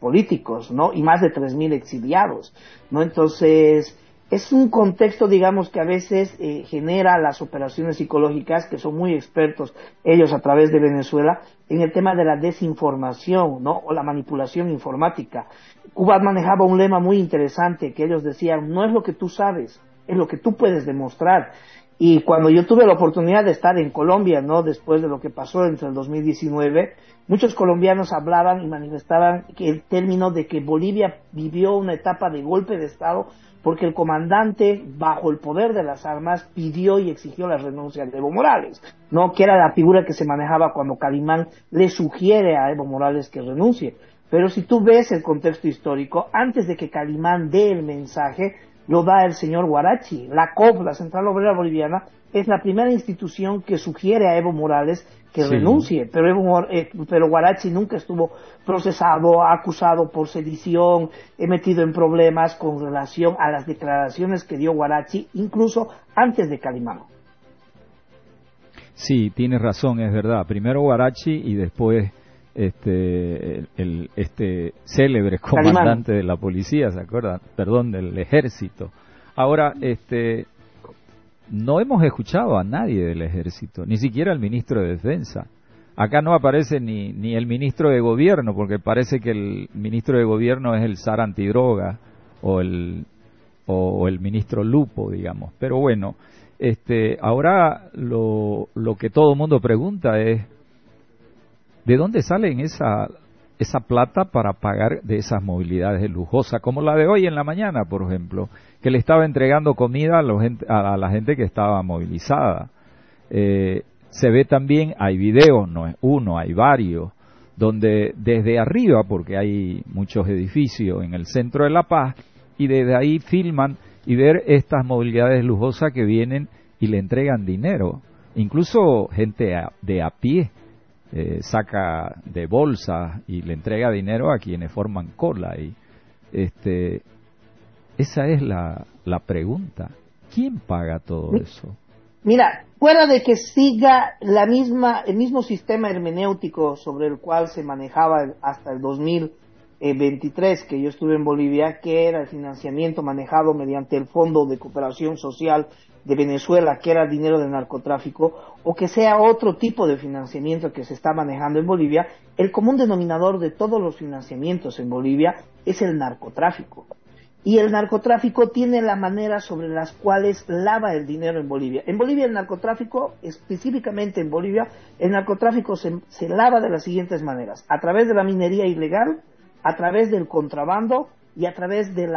políticos, ¿no? Y más de 3.000 exiliados, ¿no? Entonces, es un contexto, digamos, que a veces genera las operaciones psicológicas, que son muy expertos ellos a través de Venezuela, en el tema de la desinformación, ¿no? O la manipulación informática. Cuba manejaba un lema muy interesante, que ellos decían, no es lo que tú sabes, es lo que tú puedes demostrar. Y cuando yo tuve la oportunidad de estar en Colombia, ¿no? Después de lo que pasó entre el 2019, muchos colombianos hablaban y manifestaban que el término de que Bolivia vivió una etapa de golpe de Estado porque el comandante, bajo el poder de las armas, pidió y exigió la renuncia de Evo Morales, ¿no? Que era la figura que se manejaba cuando Calimán le sugiere a Evo Morales que renuncie. Pero si tú ves el contexto histórico, antes de que Calimán dé el mensaje, lo da el señor Huarachi. La COP, la Central Obrera Boliviana, es la primera institución que sugiere a Evo Morales que Sí. renuncie, pero Huarachi nunca estuvo procesado, acusado por sedición, metido en problemas con relación a las declaraciones que dio Huarachi, incluso antes de Calimán. Sí, tienes razón, es verdad. Primero Guarachi y después este célebre Calimán. comandante de la policía, ¿se acuerdan? Perdón, del ejército. Ahora, no hemos escuchado a nadie del ejército, ni siquiera al ministro de Defensa. Acá no aparece ni el ministro de Gobierno, porque parece que el ministro de Gobierno es el zar antidroga o el ministro Lupo, digamos. Pero bueno, ahora lo que todo el mundo pregunta es ¿de dónde salen esa plata para pagar de esas movilidades lujosas, como la de hoy en la mañana, por ejemplo, que le estaba entregando comida a la gente que estaba movilizada? Se ve también, hay videos, no es uno, hay varios, donde desde arriba, porque hay muchos edificios en el centro de La Paz, y desde ahí filman y ver estas movilidades lujosas que vienen y le entregan dinero. Incluso gente de a pie saca de bolsa y le entrega dinero a quienes forman cola. Y esa es la pregunta. ¿Quién paga todo eso? Mira, fuera de que siga el mismo sistema hermenéutico sobre el cual se manejaba hasta el 2023, que yo estuve en Bolivia, que era el financiamiento manejado mediante el Fondo de Cooperación Social de Venezuela, que era dinero de narcotráfico, o que sea otro tipo de financiamiento que se está manejando en Bolivia, el común denominador de todos los financiamientos en Bolivia es el narcotráfico. Y el narcotráfico tiene la manera sobre las cuales lava el dinero en Bolivia. En Bolivia el narcotráfico, específicamente en Bolivia, el narcotráfico se lava de las siguientes maneras: a través de la minería ilegal, a través del contrabando y a través de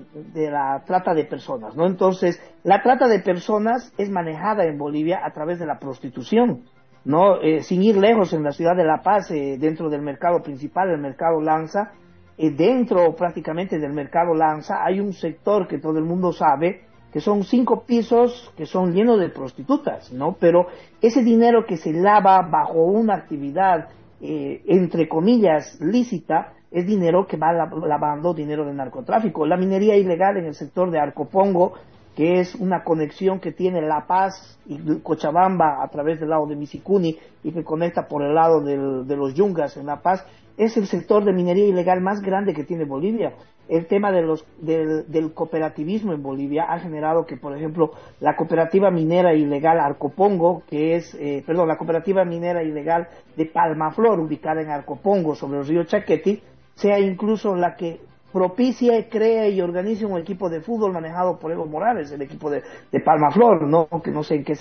la trata de personas, ¿no? Entonces, la trata de personas es manejada en Bolivia a través de la prostitución, ¿no? Sin ir lejos, en la ciudad de La Paz, dentro del mercado principal, el mercado Lanza, dentro prácticamente del mercado Lanza hay un sector que todo el mundo sabe, que son 5 pisos que son llenos de prostitutas, ¿no? Pero ese dinero que se lava bajo una actividad, entre comillas, lícita, es dinero que va lavando dinero de narcotráfico. La minería ilegal en el sector de Arcopongo, que es una conexión que tiene La Paz y Cochabamba a través del lado de Misicuni y que conecta por el lado de los Yungas en La Paz, es el sector de minería ilegal más grande que tiene Bolivia. El tema del cooperativismo en Bolivia ha generado que, por ejemplo, la cooperativa minera ilegal Arcopongo, la cooperativa minera ilegal de Palmaflor, ubicada en Arcopongo, sobre el río Chaqueti, sea incluso la que propicia, crea y organiza un equipo de fútbol manejado por Evo Morales, el equipo de Palmaflor, ¿no? Que no sé en qué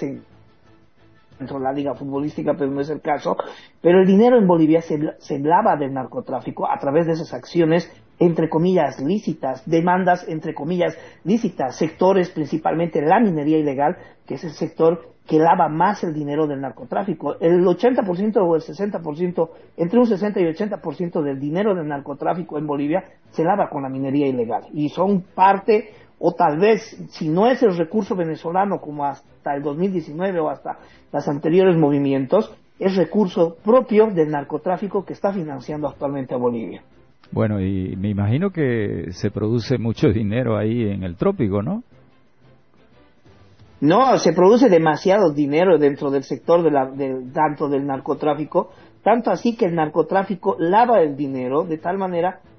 dentro de la liga futbolística, pero no es el caso. Pero el dinero en Bolivia se lava del narcotráfico a través de esas acciones, entre comillas, lícitas, demandas, entre comillas, lícitas, sectores, principalmente la minería ilegal, que es el sector que lava más el dinero del narcotráfico. El 80% o el 60%, entre un 60 y 80% del dinero del narcotráfico en Bolivia se lava con la minería ilegal. Y son parte, o tal vez, si no es el recurso venezolano como hasta el 2019 o hasta los anteriores movimientos, es recurso propio del narcotráfico que está financiando actualmente a Bolivia. Bueno, y me imagino que se produce mucho dinero ahí en el trópico, ¿no? No, se produce demasiado dinero dentro del sector tanto del narcotráfico, tanto así que el narcotráfico lava el dinero de tal manera